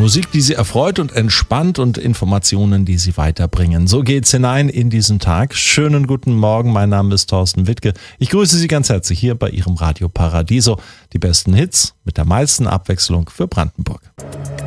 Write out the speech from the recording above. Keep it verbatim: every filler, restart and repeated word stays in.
Musik, die Sie erfreut und entspannt und Informationen, die Sie weiterbringen. So geht's hinein in diesen Tag. Schönen guten Morgen, mein Name ist Thorsten Wittke. Ich grüße Sie ganz herzlich hier bei Ihrem Radio Paradiso. Die besten Hits mit der meisten Abwechslung für Brandenburg.